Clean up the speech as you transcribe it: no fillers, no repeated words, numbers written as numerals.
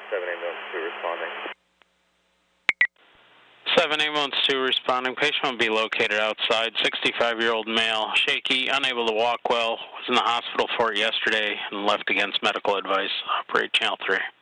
7812 responding. 7812 responding. Patient will be located outside. 65-year-old male, shaky, unable to walk well. Was in the hospital for it yesterday and left against medical advice. Operate channel 3.